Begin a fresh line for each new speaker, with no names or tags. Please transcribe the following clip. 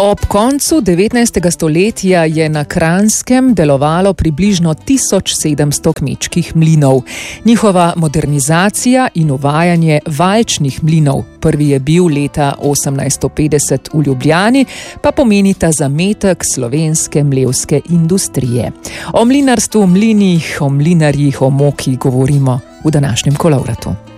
Ob koncu 19. stoletja je na Kranjskem delovalo približno 1700 kmečkih mlinov. Njihova modernizacija in uvajanje valčnih mlinov, prvi je bil leta 1850 v Ljubljani, pa pomenita zametek slovenske mlevske industrije. O mlinarstvu, mlinih, o mlinarjih, o moki govorimo v današnjem Kolovratu.